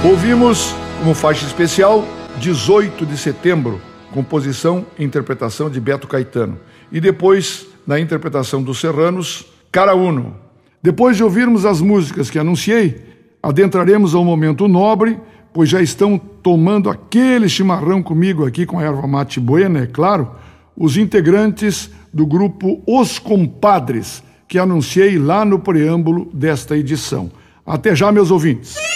Ouvimos, como faixa especial, 18 de setembro, composição e interpretação de Beto Caetano. E depois, na interpretação dos Serranos, Cara Uno. Depois de ouvirmos as músicas que anunciei, adentraremos ao momento nobre, pois já estão tomando aquele chimarrão comigo aqui com a erva mate buena, é claro, os integrantes do grupo Os Compadres, que anunciei lá no preâmbulo desta edição. Até já, meus ouvintes.